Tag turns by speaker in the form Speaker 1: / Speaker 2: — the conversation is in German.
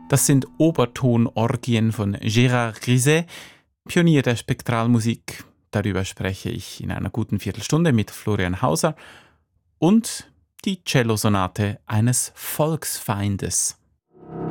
Speaker 1: Das sind Obertonorgien von Gérard Griset, Pionier der Spektralmusik. Darüber spreche ich in einer guten Viertelstunde mit Florian Hauser. Und die Cellosonate eines Volksfeindes.